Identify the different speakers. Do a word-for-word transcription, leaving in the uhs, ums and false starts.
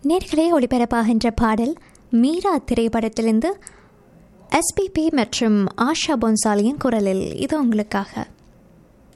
Speaker 1: நேர்களே, ஒளிபரப்பாகின்ற பாடல் மீரா திரைப்படத்திலிருந்து எஸ்பிபி மற்றும் ஆஷா பொன்சாலியின் குரலில். இது உங்களுக்காக.